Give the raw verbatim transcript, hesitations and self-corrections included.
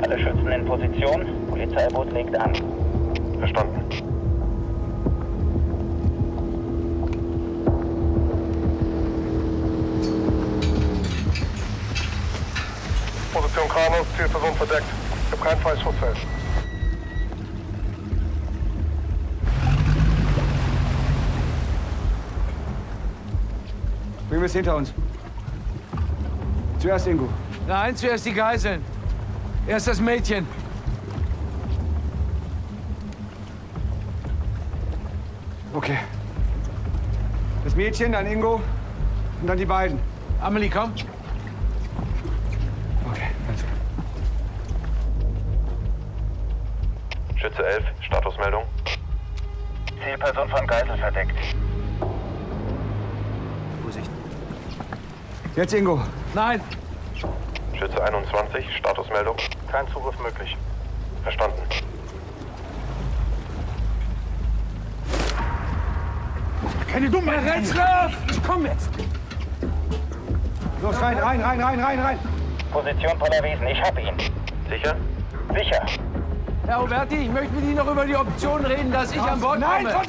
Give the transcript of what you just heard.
Alle Schützen in Position. Polizeiboot legt an. Verstanden. Position Kranos, Zielperson verdeckt. Ich habe kein freies Schutzfeld. Bringen wir es hinter uns. Zuerst Ingo. Nein, zuerst die Geiseln. Erst das Mädchen. Okay. Das Mädchen, dann Ingo und dann die beiden. Amelie, komm. Okay, ganz gut. Schütze elf, Statusmeldung. Zielperson von Geisel verdeckt. Vorsicht. Jetzt Ingo. Nein. Schütze einundzwanzig, Statusmeldung. Kein Zugriff möglich. Verstanden. Keine Dumme! Rechtslauf! Komm jetzt! Los, rein, rein, rein, rein, rein, rein! Position Pollerwiesen, ich hab ihn. Sicher? Sicher. Herr Oberti, ich möchte mit Ihnen noch über die Option reden, dass ich an Bord komme. Nein,